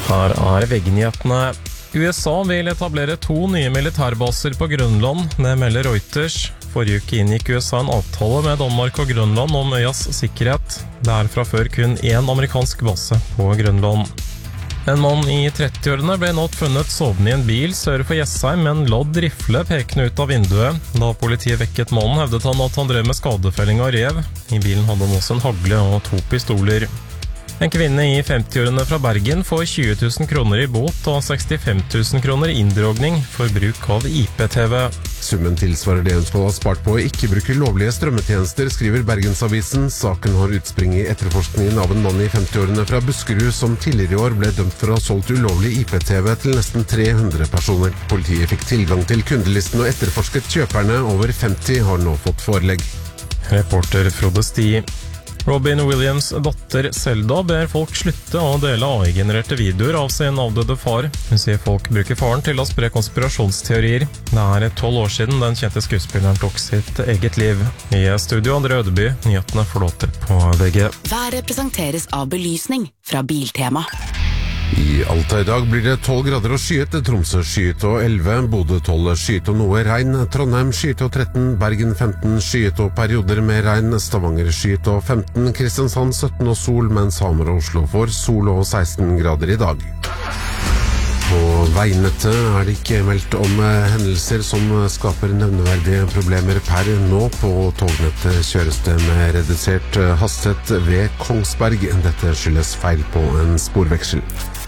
Her VG-nyhetene. USA vil etablere 2 nye militærbaser på Grønland, det melder Reuters. Forrige uke inngikk USA en avtale med Danmark og Grønland om øyas sikkerhet. Det fra før kun 1 amerikansk base på Grønland. En mann i 30-årene ble nå funnet sovende i en bil sør for Jessheim med en lodd rifle pekende ut av vinduet. Da politiet vekket mannen, hevdet han at han drev med skadefelling av rev. I bilen hadde han også en hagle og 2 pistoler. En kvinne i 50-årene fra Bergen får 20 000 kroner i bot og 65 000 kroner i inndragning for bruk av IPTV. Summen tilsvarer det hun skal ha spart på å ikke bruke lovlige strømmetjenester, skriver Bergensavisen. Saken har utspring i etterforskningen av en mann i 50-årene fra Buskerud som tidligere i år ble dømt for å ha solgt ulovlig IPTV til nesten 300 personer. Politiet fikk tilgang til kundelisten og etterforsket kjøperne. Over 50 har nå fått forelegg. Reporter Frode Sti. Robin Williams' datter Zelda ber folk slutte å dele AI-genererte videoer av sin avdøde far. Hun sier folk bruker faren til å spre konspirasjonsteorier. Det 12 år siden den kjente skuespilleren tok sitt eget liv. I studio Andre Ødeby, nyhetene forlåter på VG. Været presenteres av belysning fra Biltema. I Alta i dag blir det 12 grader og skyet, Tromsø skyet og 11, Bodø 12 skyet og noe regn, Trondheim skyet og 13, Bergen 15 skyet og perioder med regn, Stavanger skyet og 15, Kristiansand 17 og sol, mens Hamar og Oslo får sol og 16 grader i dag. På veinettet det ikke meldt om hendelser som skaper nevneverdige problemer per nå. På tognettet kjøres det med redusert hastighet ved Kongsberg. Dette skyldes feil på en sporveksel.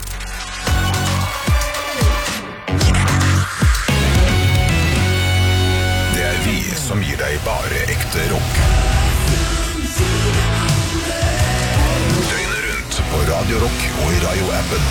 Det vi som gir deg bare ekte rock. Døgnet rundt på Radio Rock og i Radio-appen.